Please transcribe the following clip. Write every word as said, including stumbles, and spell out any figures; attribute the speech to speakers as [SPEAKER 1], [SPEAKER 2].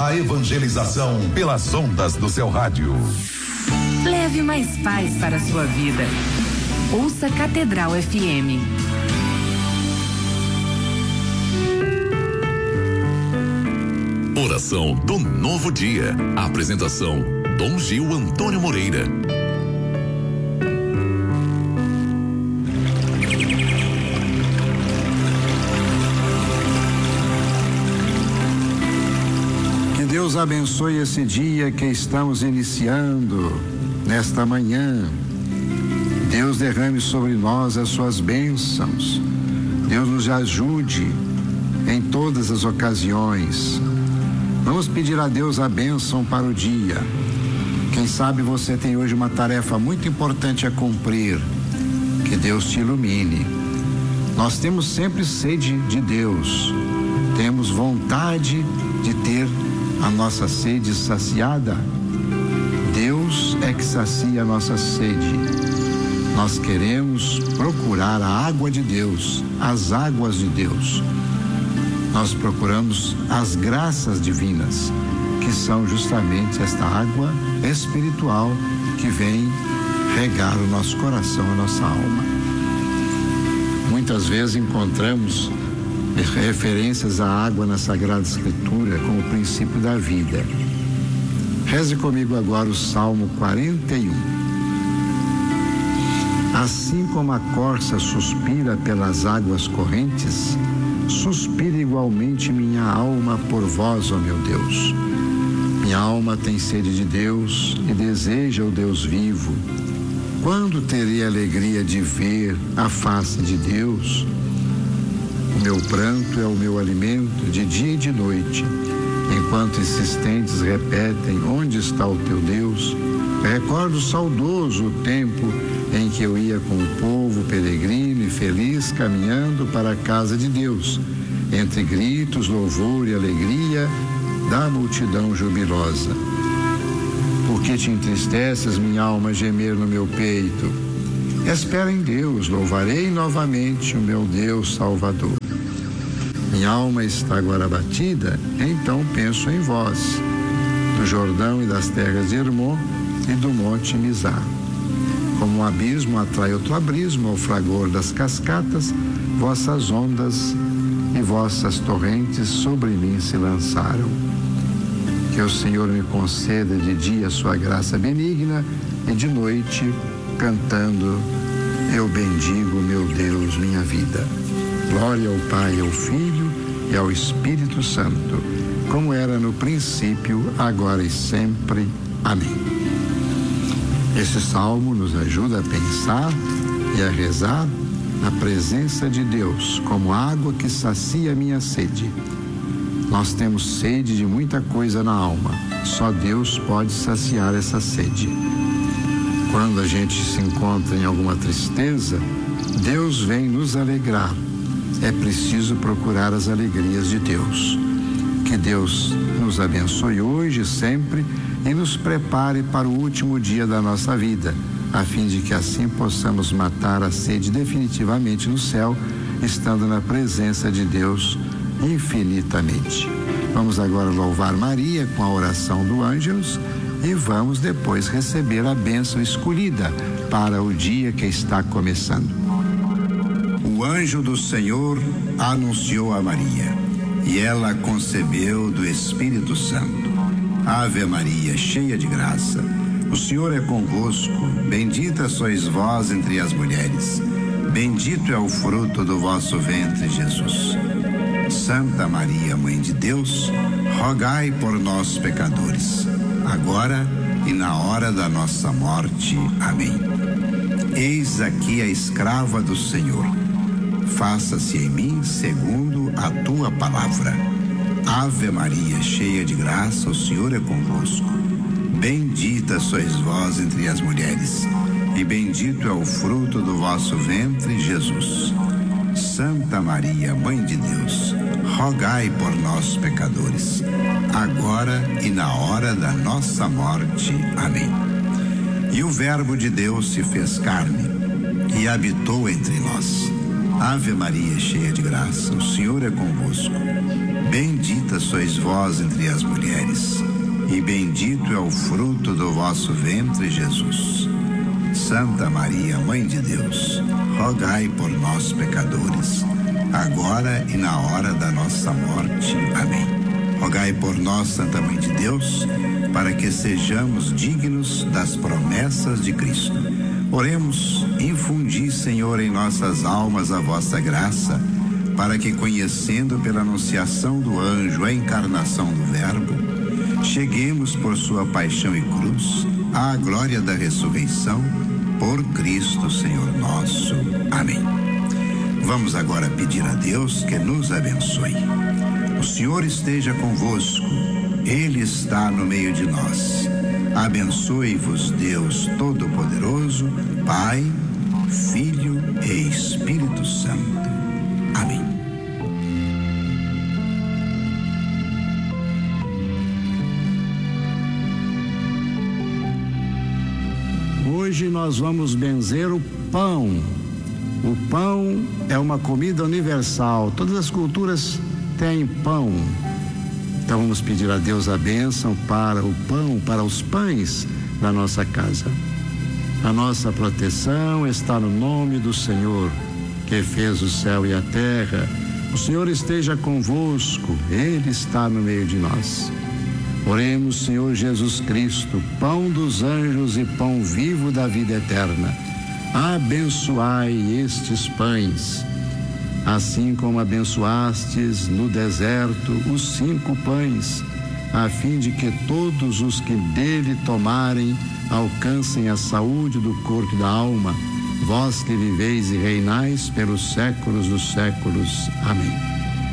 [SPEAKER 1] A evangelização pelas ondas do seu rádio.
[SPEAKER 2] Leve mais paz para a sua vida. Ouça Catedral F M.
[SPEAKER 3] Oração do Novo Dia. Apresentação: Dom Gil Antônio Moreira.
[SPEAKER 4] Que Deus abençoe esse dia que estamos iniciando nesta manhã. Deus derrame sobre nós as suas bênçãos. Deus nos ajude em todas as ocasiões. Vamos pedir a Deus a bênção para o dia. Quem sabe você tem hoje uma tarefa muito importante a cumprir. Que Deus te ilumine. Nós temos sempre sede de Deus. Temos vontade de ter a nossa sede saciada. Deus é que sacia a nossa sede. Nós queremos procurar a água de Deus, as águas de Deus. Nós procuramos as graças divinas, que são justamente esta água espiritual que vem regar o nosso coração, a nossa alma. Muitas vezes encontramos referências à água na Sagrada Escritura como princípio da vida. Reze comigo agora o Salmo quarenta e um. Assim como a corça suspira pelas águas correntes, suspira igualmente minha alma por vós, ó meu Deus. Minha alma tem sede de Deus e deseja o Deus vivo. Quando terei a alegria de ver a face de Deus? O meu pranto é o meu alimento de dia e de noite, enquanto insistentes repetem: onde está o teu Deus? Recordo saudoso o tempo em que eu ia com o povo peregrino e feliz caminhando para a casa de Deus, entre gritos, louvor e alegria da multidão jubilosa. Por que te entristeces, minha alma, gemer no meu peito? Espera em Deus, louvarei novamente o meu Deus Salvador. Minha alma está agora abatida, então penso em vós, do Jordão e das terras de Hermon e do monte Mizar. Como um abismo atrai outro abismo ao fragor das cascatas, vossas ondas e vossas torrentes sobre mim se lançaram. Que o Senhor me conceda de dia a sua graça benigna e de noite, cantando, eu bendigo meu Deus, minha vida. Glória ao Pai, ao Filho e ao Espírito Santo, como era no princípio, agora e sempre. Amém. Esse salmo nos ajuda a pensar e a rezar na presença de Deus, como água que sacia a minha sede. Nós temos sede de muita coisa na alma, só Deus pode saciar essa sede. Quando a gente se encontra em alguma tristeza, Deus vem nos alegrar. É preciso procurar as alegrias de Deus. Que Deus nos abençoe hoje e sempre e nos prepare para o último dia da nossa vida, a fim de que assim possamos matar a sede definitivamente no céu, estando na presença de Deus infinitamente. Vamos agora louvar Maria com a oração do Ângelus e vamos depois receber a bênção escolhida para o dia que está começando. O anjo do Senhor anunciou a Maria, e ela concebeu do Espírito Santo. Ave Maria, cheia de graça, o Senhor é convosco, bendita sois vós entre as mulheres, bendito é o fruto do vosso ventre, Jesus. Santa Maria, Mãe de Deus, rogai por nós, pecadores, agora e na hora da nossa morte. Amém. Eis aqui a escrava do Senhor, faça-se em mim segundo a tua palavra. Ave Maria, cheia de graça, o Senhor é convosco. Bendita sois vós entre as mulheres, e bendito é o fruto do vosso ventre, Jesus. Santa Maria, Mãe de Deus, rogai por nós, pecadores, agora e na hora da nossa morte. Amém. E o Verbo de Deus se fez carne e habitou entre nós.
[SPEAKER 5] Ave Maria, cheia de graça, o Senhor é convosco. Bendita sois vós entre as mulheres, e bendito é o fruto do vosso ventre, Jesus. Santa Maria, Mãe de Deus, rogai por nós, pecadores, agora e na hora da nossa morte. Amém. Rogai por nós, Santa Mãe de Deus, para que sejamos dignos das promessas de Cristo. Oremos. Infundi, Senhor, em nossas almas a vossa graça, para que, conhecendo pela anunciação do anjo a encarnação do Verbo, cheguemos por sua paixão e cruz à glória da ressurreição, por Cristo, Senhor nosso. Amém. Vamos agora pedir a Deus que nos abençoe. O Senhor esteja convosco, Ele está no meio de nós. Abençoe-vos Deus Todo-Poderoso, Pai, Filho e Espírito Santo. Amém.
[SPEAKER 4] Hoje nós vamos benzer o pão. O pão é uma comida universal. Todas as culturas têm pão. Então vamos pedir a Deus a bênção para o pão, para os pães da nossa casa. A nossa proteção está no nome do Senhor, que fez o céu e a terra. O Senhor esteja convosco, Ele está no meio de nós. Oremos, Senhor Jesus Cristo, pão dos anjos e pão vivo da vida eterna. Abençoai estes pães, assim como abençoastes no deserto os cinco pães, a fim de que todos os que dele tomarem alcancem a saúde do corpo e da alma, vós que viveis e reinais pelos séculos dos séculos. Amém.